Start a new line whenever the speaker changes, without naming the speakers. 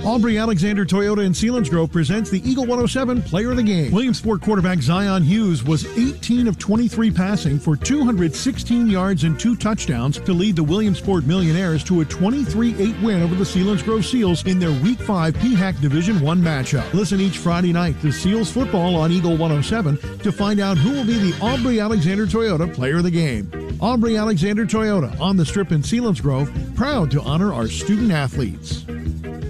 Aubrey Alexander Toyota in Selinsgrove presents the Eagle 107 Player of the Game. Williamsport quarterback Zion Hughes was 18 of 23 passing for 216 yards and 2 touchdowns to lead the Williamsport Millionaires to a 23-8 win over the Selinsgrove Seals in their Week 5 PHAC Division I matchup. Listen each Friday night to Seals football on Eagle 107 to find out who will be the Aubrey Alexander Toyota Player of the Game. Aubrey Alexander Toyota on the Strip in Selinsgrove, proud to honor our student athletes.